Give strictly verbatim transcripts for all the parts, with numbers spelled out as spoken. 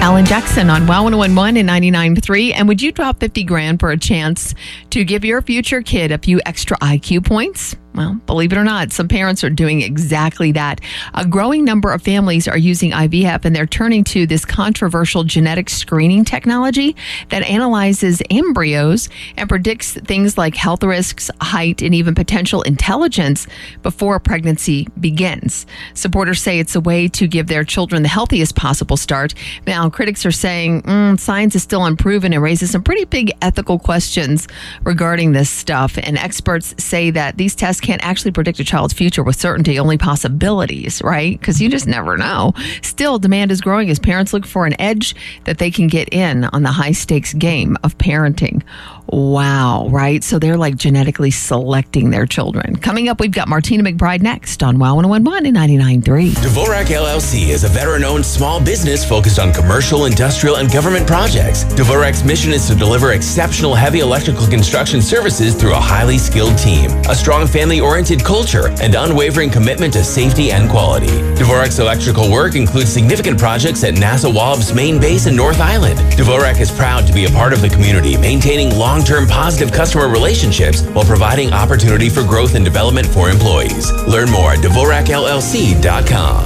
Alan Jackson on Wow one oh one point one and ninety-nine point three. And would you drop fifty grand for a chance to give your future kid a few extra I Q points? Well, believe it or not, some parents are doing exactly that. A growing number of families are using I V F, and they're turning to this controversial genetic screening technology that analyzes embryos and predicts things like health risks, height, and even potential intelligence before a pregnancy begins. Supporters say it's a way to give their children the healthiest possible start. Now, critics are saying mm, science is still unproven and raises some pretty big ethical questions regarding this stuff. And experts say that these tests can't actually predict a child's future with certainty, only possibilities, right? Because you just never know. Still, demand is growing as parents look for an edge that they can get in on the high-stakes game of parenting. Wow, right? So they're like genetically selecting their children. Coming up, we've got Martina McBride next on Wow one oh one point one and ninety-nine point three. Dvorak L L C is a veteran-owned small business focused on commercial, industrial, and government projects. Dvorak's mission is to deliver exceptional heavy electrical construction services through a highly skilled team, a strong family-oriented culture, and unwavering commitment to safety and quality. Dvorak's electrical work includes significant projects at NASA Wallop's main base in North Island. Dvorak is proud to be a part of the community, maintaining long-term positive customer relationships while providing opportunity for growth and development for employees. Learn more at Dvorak L L C dot com.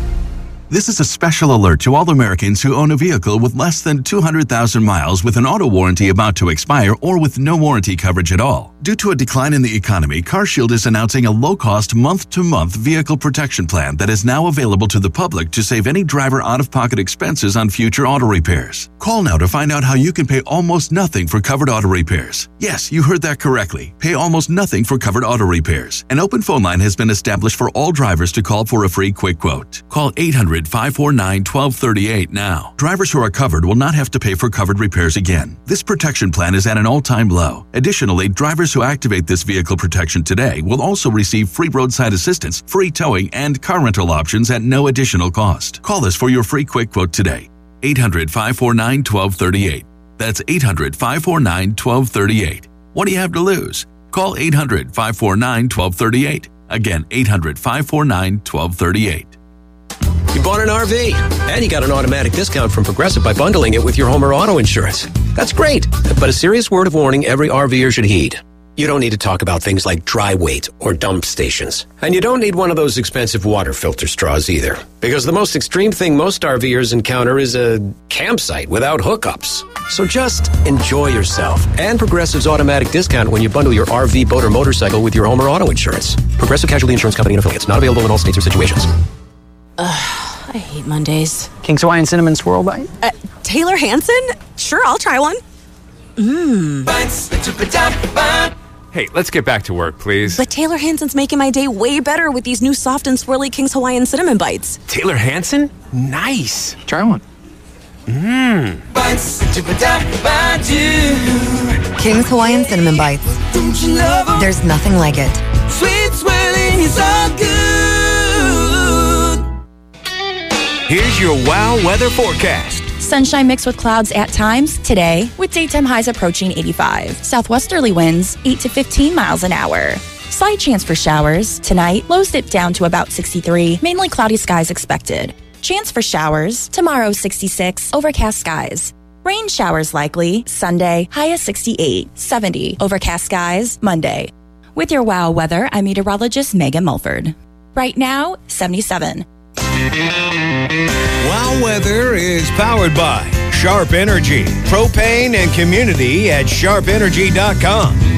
This is a special alert to all Americans who own a vehicle with less than two hundred thousand miles with an auto warranty about to expire or with no warranty coverage at all. Due to a decline in the economy, CarShield is announcing a low-cost month-to-month vehicle protection plan that is now available to the public to save any driver out-of-pocket expenses on future auto repairs. Call now to find out how you can pay almost nothing for covered auto repairs. Yes, you heard that correctly. Pay almost nothing for covered auto repairs. An open phone line has been established for all drivers to call for a free quick quote. Call eight hundred, five four nine, one two three eight now. Drivers who are covered will not have to pay for covered repairs again. This protection plan is at an all-time low. Additionally, drivers who activate this vehicle protection today will also receive free roadside assistance, free towing, and car rental options at no additional cost. Call us for your free quick quote today. eight hundred, five four nine, one two three eight. That's eight hundred, five four nine, one two three eight. What do you have to lose? Call eight hundred, five four nine, one two three eight. Again, eight hundred, five four nine, one two three eight. You bought an R V, and you got an automatic discount from Progressive by bundling it with your home or auto insurance. That's great, but a serious word of warning every RVer should heed. You don't need to talk about things like dry weight or dump stations. And you don't need one of those expensive water filter straws either. Because the most extreme thing most RVers encounter is a campsite without hookups. So just enjoy yourself and Progressive's automatic discount when you bundle your R V, boat, or motorcycle with your home or auto insurance. Progressive Casualty Insurance Company and Affiliates. Not available in all states or situations. Ugh, I hate Mondays. King's Hawaiian Cinnamon Swirl Bite? Uh, Taylor Hansen? Sure, I'll try one. Mmm. Hey, let's get back to work, please. But Taylor Hansen's making my day way better with these new soft and swirly King's Hawaiian Cinnamon Bites. Taylor Hansen? Nice. Try one. Mmm. King's Hawaiian Cinnamon Bites. There's nothing like it. Sweet swirling is all good. Here's your Wow weather forecast. Sunshine mixed with clouds at times today, with daytime highs approaching eighty-five. Southwesterly winds eight to fifteen miles an hour. Slight chance for showers tonight. Lows dip down to about sixty-three. Mainly cloudy skies expected. Chance for showers tomorrow sixty-six. Overcast skies. Rain showers likely Sunday. High of sixty-eight. seventy. Overcast skies Monday. With your Wow weather, I'm meteorologist Megan Mulford. Right now, seventy-seven. Wow weather is powered by Sharp Energy, propane and community at sharp energy dot com.